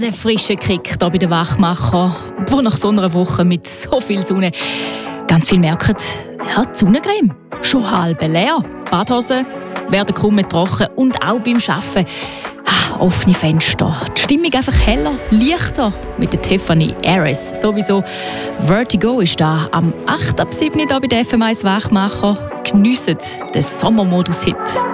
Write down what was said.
der frische Kick hier bei den Wachmacher, wo nach so einer Woche mit so viel Sonne ganz viel merken, ja, die Sonnencreme schon halb leer. Badhosen werden kaum mehr trocken und auch beim Arbeiten. Offene Fenster. Die Stimmung einfach heller, leichter mit der Tiffany Harris. Sowieso Vertigo ist da am 8 ab 7 hier bei der FM1 Wachmacher. Geniessen den Sommermodus-Hit.